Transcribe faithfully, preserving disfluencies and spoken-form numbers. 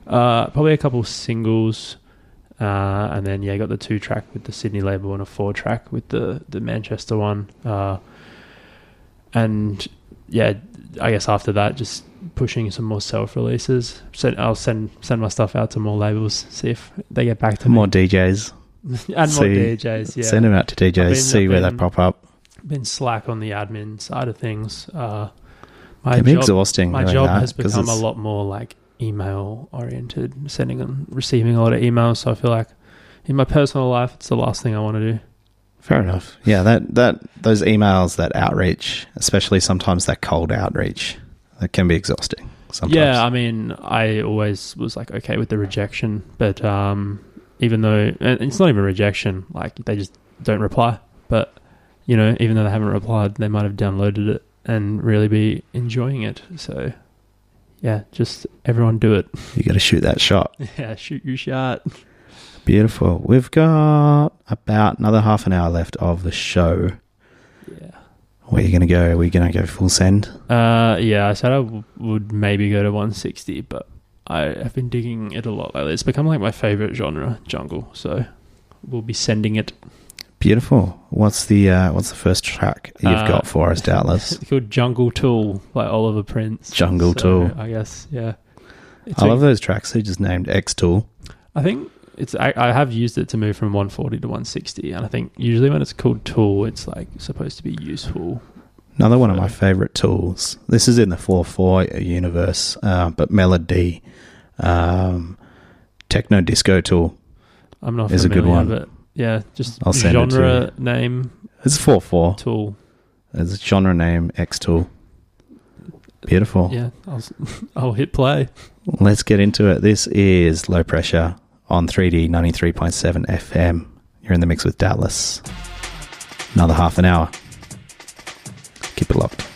Uh, probably a couple singles, uh, and then yeah, got the two track with the Sydney label and a four track with the the Manchester one. Uh, and yeah, I guess after that, just pushing some more self releases. Send, I'll send send my stuff out to more labels, see if they get back to more me. D Js. And see, more D Js, yeah. Send them out to D Js, been, see I've where been, they pop up. Been slack on the admin side of things. Uh, my it can be job, exhausting. My doing job that, has become a lot more like email oriented, sending and receiving a lot of emails. So I feel like in my personal life, it's the last thing I want to do. Fair enough. Yeah, that, that those emails, that outreach, especially sometimes that cold outreach, that can be exhausting sometimes. Yeah, I mean, I always was like okay with the rejection, but um, even though and it's not even rejection, like they just don't reply. But you know, even though they haven't replied, they might have downloaded it and really be enjoying it. So yeah, just everyone do it. You got to shoot that shot. Yeah, shoot your shot. Beautiful. We've got about another half an hour left of the show. Yeah. Where are you going to go? Are we going to go full send? Uh, yeah, I said I w- would maybe go to one sixty, but I have been digging it a lot lately. It's become like my favourite genre, jungle, so we'll be sending it. Beautiful. What's the uh, what's the first track you've uh, got for us, Doubtless? It's called Jungle Tool by Oliver Prince. Jungle so, Tool. I guess, yeah. It's I a- love those tracks. They just named X Tool. I think it's. I, I have used it to move from one forty to one sixty, and I think usually when it's called Tool, it's like supposed to be useful. Another one of my favourite tools. This is in the four four universe, uh, but Melody, um, Techno Disco Tool. I'm not is a familiar, good one. but yeah, just I'll send it to genre name It's four four. Tool. It's a genre name X Tool. Beautiful. Yeah, I'll s- I'll hit play. Let's get into it. This is Low Pressure on three D ninety-three point seven F M. You're in the mix with Doubtless. Another half an hour. Keep it locked.